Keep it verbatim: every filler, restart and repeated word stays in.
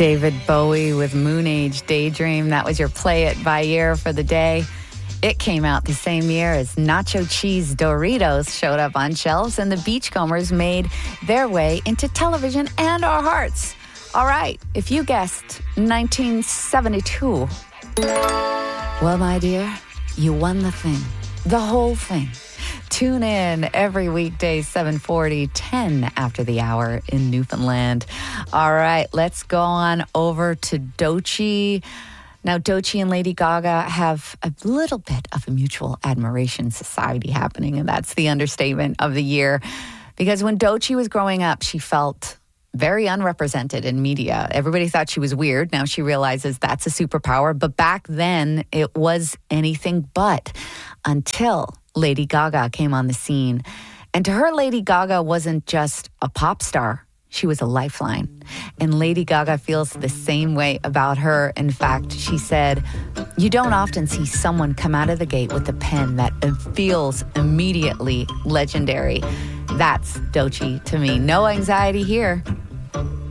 David Bowie with Moon Age Daydream. That was your Play It by ear for the day. It came out the same year as Nacho Cheese Doritos showed up on shelves, and the Beachcombers made their way into television and our hearts. All right, if you guessed nineteen seventy-two, well, my dear, you won the thing, the whole thing. Tune in every weekday, seven forty, ten after the hour in Newfoundland. All right, let's go on over to Doechii. Now, Doechii and Lady Gaga have a little bit of a mutual admiration society happening, and that's the understatement of the year. Because when Doechii was growing up, she felt very unrepresented in media. Everybody thought she was weird. Now she realizes that's a superpower. But back then, it was anything but, until Lady Gaga came on the scene. And to her, Lady Gaga wasn't just a pop star. She was a lifeline. And Lady Gaga feels the same way about her. In fact, she said, "You don't often see someone come out of the gate with a pen that feels immediately legendary." That's Doechii to me. No anxiety here.